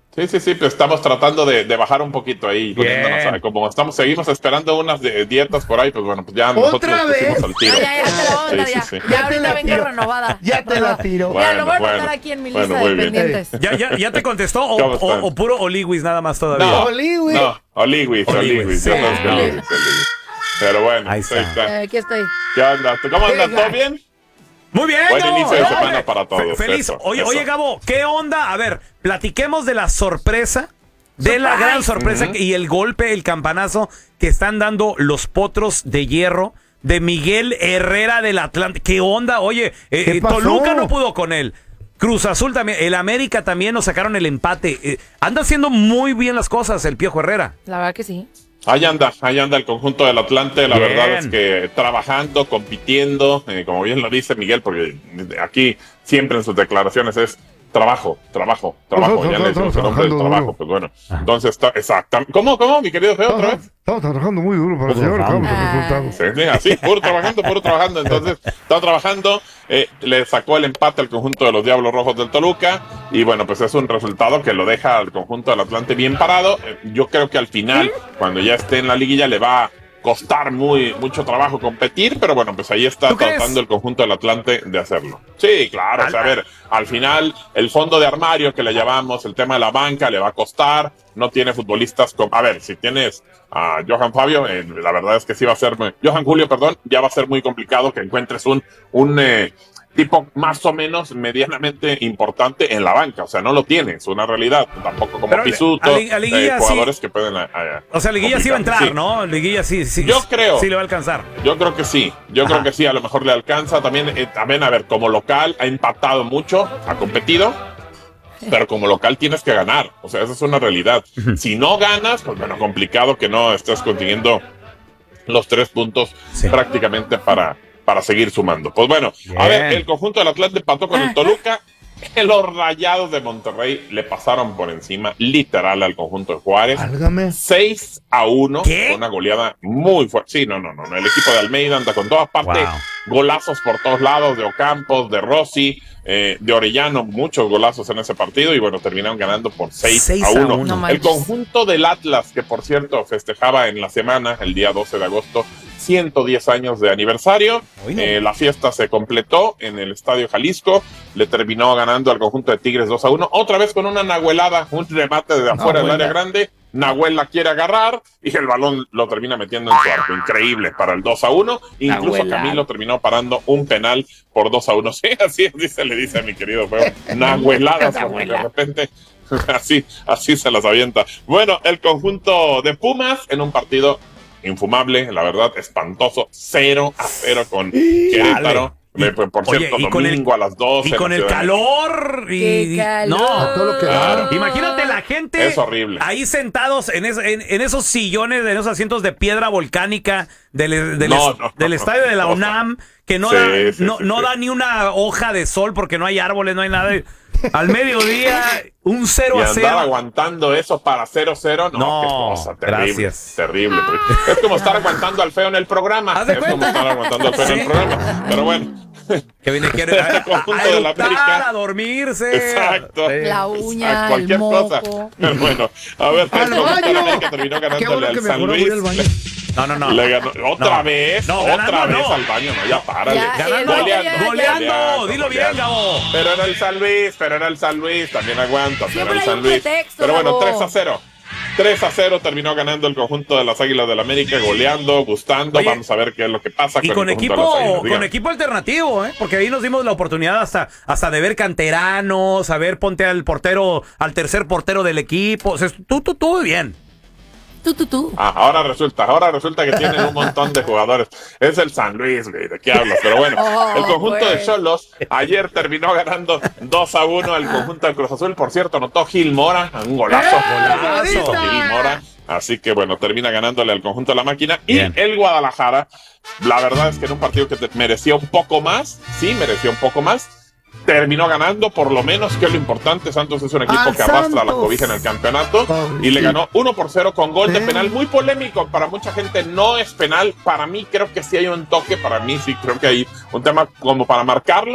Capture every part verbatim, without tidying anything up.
Sí, sí, sí, pues estamos tratando de, de bajar un poquito ahí, poniéndonos a- como estamos, seguimos esperando unas de- dietas por ahí, pues bueno, pues ya nosotros ¿Otra nos pusimos vez? al tiro. Ya, ya, ya te la voy a mandar Sí, ya. sí, sí. Ya Ya te ahorita la vengo tiro. renovada. Ya te la tiro. Mira, Bueno, lo voy a anotar bueno. aquí en mi Bueno, lista muy de bien. pendientes. ¿Ya, ya, ya te contestó o, ¿Cómo o, están? o puro Oliwis nada más todavía? No, Oliwis. no, Oliwis, Oliwis, Oliwis, sí. ya sabes que Ah. Oliwis, Oliwis. Pero bueno, Ahí pues ahí está. está. Eh, aquí estoy. ¿Qué onda? ¿Cómo andas? ¿Todo bien? Muy bien, Buen Gabo. inicio de Oye, semana para todos, fe- Feliz. eso, oye, eso. oye, Gabo, ¿qué onda? A ver, platiquemos de la sorpresa, de la gran sorpresa Ujú. y el golpe, el campanazo que están dando los potros de hierro de Miguel Herrera del Atlante. ¿Qué onda? Oye, eh, ¿Qué eh, pasó? Toluca no pudo con él. Cruz Azul también, el América también nos sacaron el empate. Eh, anda haciendo muy bien las cosas el Piojo Herrera. La verdad que sí. Ahí anda, ahí anda el conjunto del Atlante, la Bien. verdad es que trabajando, compitiendo, eh, como bien lo dice Miguel, porque aquí siempre en sus declaraciones es trabajo, trabajo, trabajo, Estamos- ya le decimos el nombre del trabajando trabajo, duro. pues bueno, entonces está, exactamente, ¿cómo, cómo, mi querido Feo, otra vez? Estamos trabajando muy duro para Puro llevar a cabo los trabajando. resultados. Sí, sí, así, puro trabajando, puro trabajando. Entonces, está trabajando, eh, le sacó el empate al conjunto de los Diablos Rojos del Toluca. Y bueno, pues es un resultado que lo deja al conjunto del Atlante bien parado. Eh, yo creo que al final, cuando ya esté en la liguilla, le va a costar muy, mucho trabajo competir. Pero bueno, pues ahí está ¿Tú crees? tratando el conjunto del Atlante de hacerlo. Sí, claro, o sea, a ver, al final, el fondo de armario que le llamamos, el tema de la banca, le va a costar. No tiene futbolistas como. A ver, si tienes a Johan Fabio, eh, la verdad es que sí va a ser. Johan Julio, perdón, ya va a ser muy complicado que encuentres un, un eh, tipo más o menos medianamente importante en la banca. O sea, no lo tiene, es una realidad. Tampoco como Pero Pisuto, a Li- a Liguilla eh, jugadores sí. que pueden. eh, eh, O sea, Liguilla sí va a entrar, complicar. Sí. ¿no? Liguilla sí, sí. Yo creo. Sí le va a alcanzar. Yo creo que sí, yo Ajá. creo que sí, a lo mejor le alcanza. También, eh, también, a ver, como local ha empatado mucho, ha competido, pero como local tienes que ganar. O sea, esa es una realidad. Si no ganas, pues bueno, complicado que no estés consiguiendo los tres puntos Sí. prácticamente para, para seguir sumando. Pues bueno, a Bien. ver, el conjunto del Atlante empató con el Toluca. Los Rayados de Monterrey le pasaron por encima, literal, al conjunto de Juárez. Válgame. seis a uno, ¿Qué? con una goleada muy fuerte. Sí, no, no, no, no. El equipo de Almeida anda con todas partes. Wow. Golazos por todos lados, de Ocampos, de Rossi, eh, de Orellano, muchos golazos en ese partido. Y bueno, terminaron ganando por seis Seis a a uno. uno. No El manches. conjunto del Atlas, que por cierto festejaba en la semana, el día doce de agosto, ciento diez años de aniversario. Uy, no. Eh, la fiesta se completó en el Estadio Jalisco. Le terminó ganando al conjunto de Tigres dos a uno. Otra vez con una nahuelada, un remate de afuera del Nahuela. área grande. Nahuel la quiere agarrar y el balón lo termina metiendo en su arco. Increíble para el dos a uno. Incluso Nahuela. Camilo terminó parando un penal por dos a uno. Sí, así, así se le dice a mi querido Feo. Nahueladas, porque de repente así, así se las avienta. Bueno, el conjunto de Pumas en un partido infumable, la verdad, espantoso. cero a cero con Querétaro. Y- Eh, por oye, cierto, y con el- domingo a las doce. Y en con la el Ciudad de calor. Y, ¡Qué calor! A todo lo que da. Imagínate la gente Es horrible. ahí sentados en, es- en- en esos sillones, en esos asientos de piedra volcánica del, del, No, es- no, del no, estadio de la no. UNAM, que no, Sí, da, sí, no, sí, no sí. da ni una hoja de sol porque no hay árboles, no hay nada. Al mediodía, un cero Y a andar cero. aguantando eso para cero cero, no, No, qué cosa, terrible, gracias. terrible, terrible. Es como estar aguantando al Feo en el programa. Haz de Es como cuenta. estar aguantando al Feo en el Sí. programa. Pero bueno, Que viene quiere a, El conjunto a, de la eructar, América. a dormirse. exacto. Sí. La Exacto, uña, el cualquier cosa. moco. Pero bueno, a ver, el ¡Al conjunto de la baño! América terminó Qué ganándole bueno que al San mejoró, voy Luis. al baño. No, no, no. Le ganó, otra No. vez, No, otra ganando, vez no. al baño, no, ya párale. Ya, Ganando, eh, goleando, ya, ya, goleando, goleando, dilo bien, goleando. Gabo. Pero era el San Luis, pero era el San Luis, también aguanta, pero Siempre era el hay San un Luis. pretexto, Pero bueno, Gabo. tres a cero. tres a cero terminó ganando el conjunto de las Águilas del la América, goleando, gustando. Oye, Vamos a ver qué es lo que pasa Y con el conjunto equipo, de las Águilas. con Dígame. equipo alternativo, ¿eh? Porque ahí nos dimos la oportunidad hasta, hasta de ver canteranos, a ver, ponte al portero, al tercer portero del equipo. O sea, tú, tú, tú, bien. Tú, tú, tú. Ah, ahora resulta, ahora resulta que tienen un montón de jugadores. Es el San Luis, güey, ¿de qué hablas? Pero bueno, Oh, el conjunto güey. de Xolos ayer terminó ganando dos a uno al conjunto del Cruz Azul. Por cierto, anotó Gil Mora, un golazo. ¡Eh, Golazo, golazo! Gil Mora. Así que bueno, termina ganándole al conjunto de la máquina. Y Bien. el Guadalajara, la verdad es que en un partido que te merecía un poco más, sí, merecía un poco más, terminó ganando, por lo menos, que es lo importante. Santos es un equipo ¡Al que arrastra la Santos! cobija en el campeonato Pobrecito. y le ganó uno por cero con gol de Eh. penal muy polémico. Para mucha gente no es penal, para mí creo que sí hay un toque, para mí sí creo que hay un tema como para marcarlo,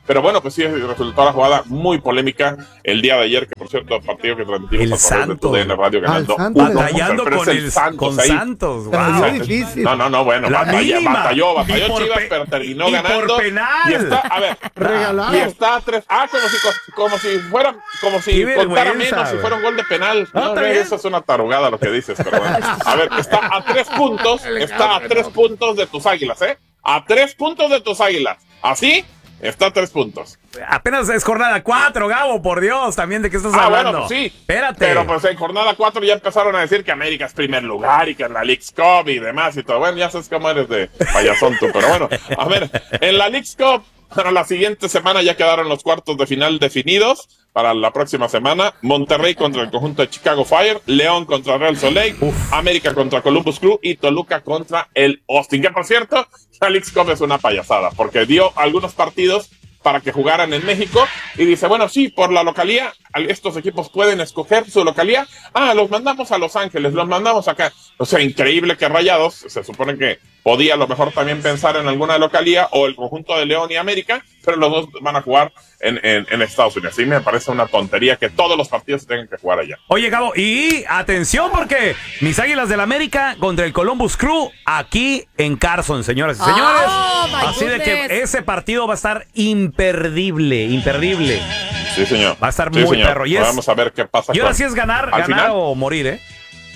Pero bueno, pues sí, resultó la jugada muy polémica el día de ayer, que por cierto, partido que transmitimos El a través de Santos. tu D N Radio ganando Al Santos. uno, Batallando pero con, es el, Santos con ahí. Santos. Pero wow. yo difícil. No, no, no, bueno, La batalla- mínima. batalló, batalló Y por Chivas, pe- pero terminó y por ganando. penal. Y está, a ver, Regalado. y está a tres, ah, como si, como si fuera, como si Qué contara vergüenza, menos, si güey. fuera un gol de penal. No, No, está güey, bien. eso es una tarugada lo que dices, pero bueno. A ver, está a tres puntos, está a tres puntos de tus Águilas, ¿eh? A tres puntos de tus Águilas. Así, está a tres puntos. Apenas es jornada cuatro, Gabo, por Dios, también de qué estás Ah, hablando. bueno, pues sí. Espérate. Pero pues en jornada cuatro ya empezaron a decir que América es primer lugar y que en la Leagues Cup y demás y todo. Bueno, ya sabes cómo eres de payasón tú, pero bueno. A ver, en la Leagues Cup, para la siguiente semana ya quedaron los cuartos de final definidos. Para la próxima semana, Monterrey contra el conjunto de Chicago Fire, León contra Real Salt Lake, América contra Columbus Crew y Toluca contra el Austin. Que por cierto, la Leagues Cup es una payasada, porque dio algunos partidos para que jugaran en México y dice, bueno, sí, por la localía, estos equipos pueden escoger su localía. Ah, los mandamos a Los Ángeles, los mandamos acá. O sea, increíble que Rayados, se supone que podía a lo mejor también pensar en alguna localía o el conjunto de León y América, pero los dos van a jugar en, en, en Estados Unidos. Sí, me parece una tontería que todos los partidos se tengan que jugar allá. Oye, Gabo, y atención porque mis Águilas del América contra el Columbus Crew aquí en Carson, señoras y señores. Oh, my Así de goodness. que ese partido va a estar imperdible, imperdible. Sí, señor. Va a estar Sí, muy señor. perro. Y, es- Vamos a ver qué pasa. y ahora con- sí es ganar, al ganar final. o morir, ¿eh?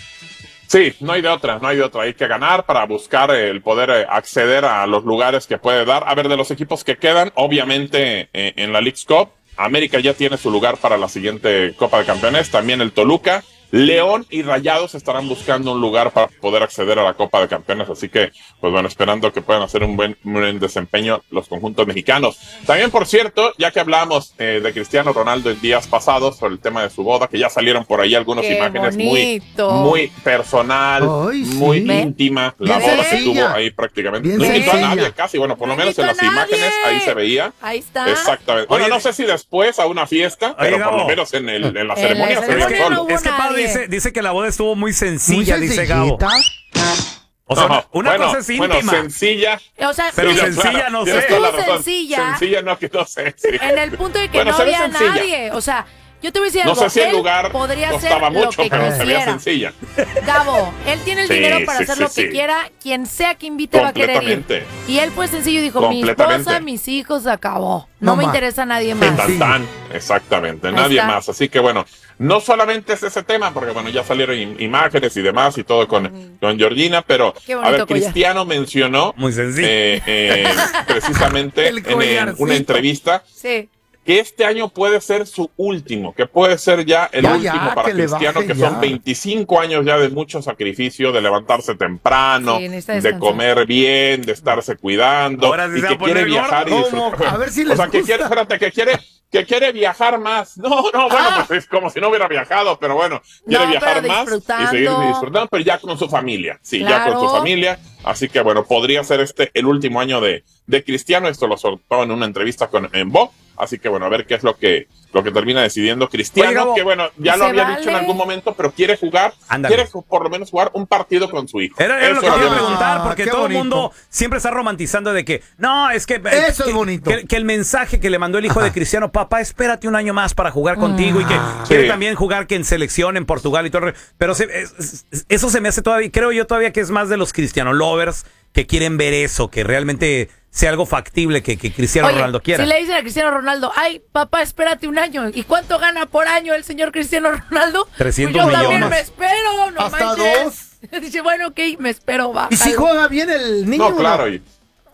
Sí, no hay de otra, no hay de otra. Hay que ganar para buscar el poder eh, acceder a los lugares que puede dar. A ver, de los equipos que quedan, obviamente eh, en la Leagues Cup, América ya tiene su lugar para la siguiente Copa de Campeones. También el Toluca, León y Rayados estarán buscando un lugar para poder acceder a la Copa de Campeones. Así que, pues bueno, esperando que puedan hacer un buen, un buen desempeño los conjuntos mexicanos. También, por cierto, ya que hablamos eh, de Cristiano Ronaldo en días pasados sobre el tema de su boda, que ya salieron por ahí algunas Qué imágenes muy, bonito. muy personal, Ay, sí. muy ¿Ven? íntima, la Bien boda que sencilla. tuvo ahí prácticamente. Bien No invitó a sencilla. nadie casi, bueno, por lo No menos en las invitó a nadie. imágenes ahí se veía. Ahí está. Exactamente. Bueno, Oye, no sé si después a una fiesta, Oye, pero por Gabo. lo menos en, el, en la En ceremonia la se veía ceremonia solo. no hubo Es que Pau nadie. dice, dice que la boda estuvo muy Muy sencilla, dice Gabo. sencillita. O sea, Ajá. una bueno, cosa es bueno, íntima. sencilla. O sea, Pero sí, sencilla no tienes sé. toda la Muy razón. sencilla. Sencilla no, que no sé. Sí. en el punto de que Bueno, no se ve había sencilla. nadie. O sea, yo te voy a decir No algo. sé si el Él lugar podría hacer costaba lo mucho, que pero se veía quisiera. sencilla. Gabo, él tiene el Sí, dinero para sí, hacer sí, lo que sí. quiera. Quien sea que invite va a querer ir. Completamente. Y él pues sencillo dijo, mi Completamente. esposa, mis hijos, se acabó. No, No me más. interesa nadie Y más. tan, tan. Exactamente, Ahí nadie está. más. Así que bueno, no solamente es ese tema, porque bueno, ya salieron im- imágenes y demás y todo con, con Georgina, pero Qué a bonito ver, collar. Cristiano mencionó Muy sencillo. eh, eh, precisamente El en, en collarcito. una entrevista Sí. que este año puede ser su último, que puede ser ya el Ya, último ya, para que le Cristiano, baje que ya. son veinticinco años ya de mucho sacrificio, de levantarse temprano, Sí, necesita de descansar. comer bien, de estarse cuidando, Ahora sí y se va que a poner quiere viajar y gordo. disfrutar. ¿Cómo? A ver si O les sea, que gusta. quiere, espérate, que quiere, que quiere viajar más. No, no, bueno, Ah. pues es como si no hubiera viajado, pero bueno, quiere No, viajar pero más y disfrutando. seguir disfrutando, pero ya con su familia. Sí, ya Claro. con su familia. Así que bueno, podría ser este el último año de, de Cristiano. Esto lo soltó en una entrevista con en Vogue. Así que bueno, a ver qué es lo que, lo que termina decidiendo Cristiano, Oye, Gabo, que bueno, ya ¿y lo se había vale? dicho en algún momento, pero quiere jugar, Ándale. quiere ju- por lo menos jugar un partido con su hijo. Era, era lo Eso que te iba a había- preguntar, Ah, porque qué todo el bonito. mundo siempre está romantizando de que, no, es que... eh, Eso que- es bonito. Que, que el mensaje que le mandó el hijo de Cristiano, papá, espérate un año más para jugar contigo y que quiere Sí. también jugar que en selección en Portugal y todo. Pero se- es- es- eso se me hace todavía, creo yo todavía que es más de los Cristiano lovers que quieren ver eso, que realmente sea algo factible que, que Cristiano Oye, Ronaldo quiera. si le dicen a Cristiano Ronaldo, ay, papá, espérate un año. ¿Y cuánto gana por año el señor Cristiano Ronaldo? trescientos Pues yo también millones. me espero, no Hasta manches. Dice, bueno, ok, me espero, va. ¿Y si jalo. juega bien el niño? No, claro. Y,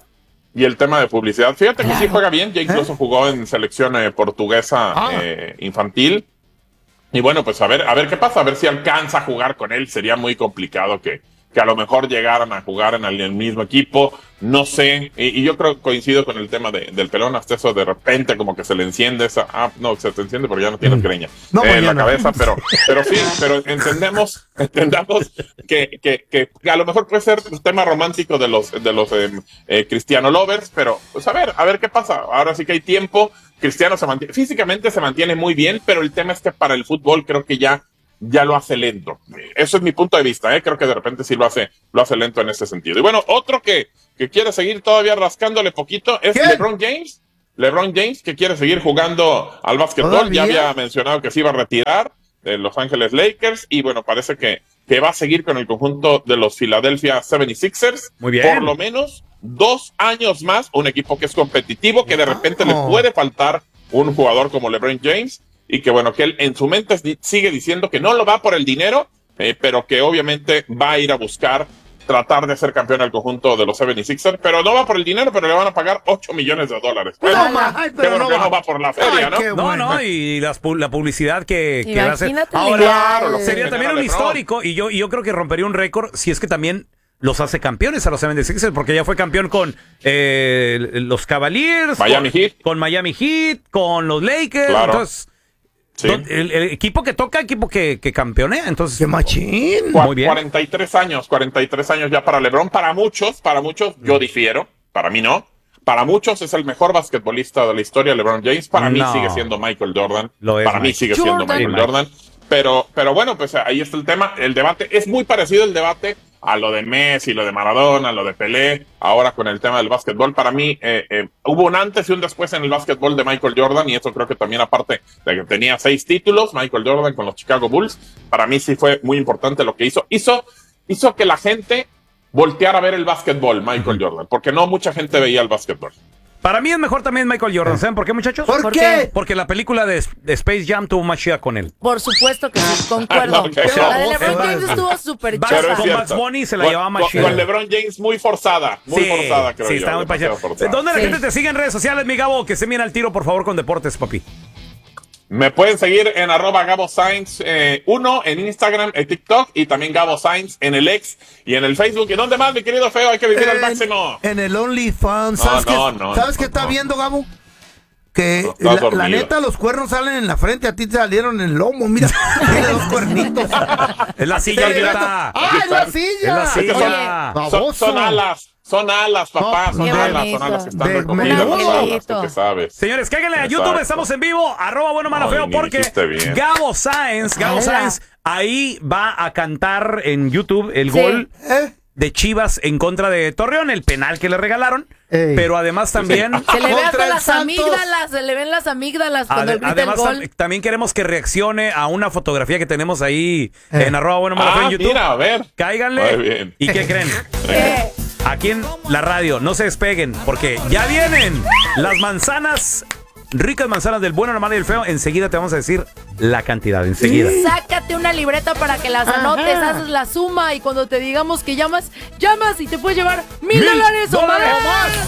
y el tema de publicidad. Fíjate que sí Claro. juega bien. Ya incluso jugó en selección eh, portuguesa Ah. eh, infantil. Y bueno, pues a ver, a ver qué pasa. A ver si alcanza a jugar con él. Sería muy complicado que, que a lo mejor llegaran a jugar en el, el mismo equipo. No sé. Y, y yo creo coincido con el tema de, del pelón. Hasta eso de repente como que se le enciende esa... Ah, no, se te enciende porque ya no tienes greña No, eh, en la mañana. cabeza. Pero, pero sí, pero entendemos, entendamos que, que, que a lo mejor puede ser un tema romántico de los, de los eh, eh, Cristiano lovers. Pero pues a ver, a ver qué pasa. Ahora sí que hay tiempo. Cristiano se mantiene, físicamente se mantiene muy bien, pero el tema es que para el fútbol creo que ya, ya lo hace lento. Eso es mi punto de vista, ¿eh? Creo que de repente sí lo hace, lo hace lento en ese sentido. Y bueno, otro que, que quiere seguir todavía rascándole poquito es ¿Quién? LeBron James. LeBron James, que quiere seguir jugando al básquetbol, ¿Todavía? ya había mencionado que se iba a retirar de Los Ángeles Lakers y bueno, parece que, que va a seguir con el conjunto de los Philadelphia setenta y seis ers. Muy bien. Por lo menos dos años más, un equipo que es competitivo, que de repente le puede faltar un jugador como LeBron James y que bueno, que él en su mente sigue diciendo que no lo va por el dinero, eh, pero que obviamente va a ir a buscar tratar de ser campeón al conjunto de los setenta y seis ers, pero no va por el dinero, pero le van a pagar ocho millones de dólares. No, Bueno, ma, ay, qué pero bueno no que va. no va por la feria, Ay, ¿no? qué No, bueno. no, y las pu- la publicidad que, que va a hacer. Imagínate, Ahora, Claro, lo que sería genera también un LeBron. histórico, y yo, y yo creo que rompería un récord si es que también los hace campeones a los setenta y seis ers, porque ya fue campeón con eh, los Cavaliers, Miami con, Heat. con Miami Heat, con los Lakers. Claro. Entonces, Sí. don- el, el equipo que toca, equipo que, que campeonea. Entonces, ¡Qué machín! Cua- Muy bien. cuarenta y tres años, cuarenta y tres años ya para LeBron. Para muchos, para muchos, yo difiero. Para mí no. Para muchos es el mejor basquetbolista de la historia, LeBron James. Para mí No. sigue siendo Michael Jordan. Lo es, para mí Mike. sigue siendo Jordan. Michael Sí, Jordan. Pero, pero bueno, pues ahí está el tema. El debate es muy parecido el debate a lo de Messi, lo de Maradona, lo de Pelé. Ahora con el tema del básquetbol, para mí eh, eh, hubo un antes y un después en el básquetbol de Michael Jordan, y eso creo que también, aparte de que tenía seis títulos, Michael Jordan con los Chicago Bulls, para mí sí fue muy importante lo que hizo. Hizo, hizo que la gente volteara a ver el básquetbol, Michael Jordan, porque no mucha gente veía el básquetbol. para mí es mejor también Michael Jordan. ¿Saben por qué, muchachos? ¿Por, ¿Por qué? qué? Porque la película de, de Space Jam tuvo más chida con él. Por supuesto que sí, concuerdo. Ah, no, que- La de LeBron Pero- James estuvo súper Pero Pero chafa. es con cierto. Bugs Bunny se la Con- llevaba más con, chida. con LeBron James muy forzada, muy Sí, forzada, creo sí, yo. está muy demasiado pacheco. forzada. ¿Dónde la Sí. gente te sigue en redes sociales, mi Gabo? Que se viene al tiro, por favor, con deportes, papi. Me pueden seguir en arroba Gabo Sainz uno en Instagram, en TikTok, y también Gabo Sainz en el X y en el Facebook. ¿Y dónde más, mi querido Feo? Hay que vivir al máximo. En el OnlyFans. No, ¿Sabes, no, qué, no, ¿sabes no, qué está no. viendo, Gabo? Que No, estás la, la dormido. neta, los cuernos salen en la frente, a ti te salieron en el lomo. Mira, tiene dos cuernitos. Es la silla, Te idiota. ¡Ah, es la silla! Es la Es que son, silla. son, Baboso. son alas, son alas, papá, No, son qué alas, bonito. son alas que están De recogidas, menudo. las alas, Bonito. tú que sabes. Señores, cáiganle a Exacto. YouTube, estamos en vivo, arroba bueno, malo, Ay, feo, ni porque dijiste bien. Gabo Sáenz, Gabo Ala. Sáenz, ahí va a cantar en YouTube el Sí. gol ¿Eh? de Chivas en contra de Torreón, el penal que le regalaron, Ey. pero además también... Se le ve Contra hasta el las Santos. amígdalas, se le ven las amígdalas cuando Ade- grita además, el gol. tam- también queremos que reaccione a una fotografía que tenemos ahí Eh. en arroba bueno, malo, feo Ah, en YouTube. mira, a ver. Cáiganle. Muy bien. ¿Y qué creen? Eh, Aquí en la radio, no se despeguen, porque ya vienen las manzanas, ricas manzanas del bueno, la mala y el feo. Enseguida te vamos a decir la cantidad, enseguida. sácate una libreta para que las anotes, haces la suma y cuando te digamos que llamas, llamas y te puedes llevar mil ¡Mil dólares o dólares más. o más!